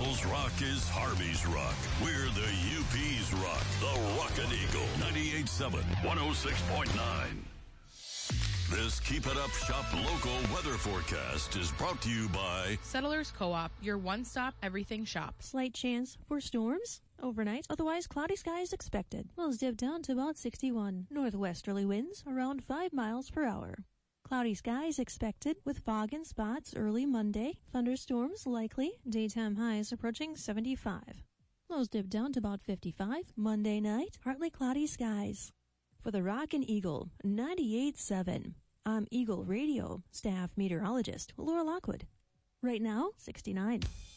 Russell's Rock is Harvey's Rock. We're the UP's Rock. The Rockin' Eagle. 98.7, 106.9. This Keep It Up Shop local weather forecast is brought to you by Settlers Co-op, your one-stop everything shop. Slight chance for storms overnight, otherwise cloudy skies expected. Lows dip down to about 61. Northwesterly winds around 5 miles per hour. Cloudy skies expected with fog in spots early Monday. Thunderstorms likely. Daytime highs approaching 75. Lows dip down to about 55. Monday night, partly cloudy skies. For the Rockin' Eagle, 98.7. I'm Eagle Radio staff meteorologist Laura Lockwood. Right now, 69.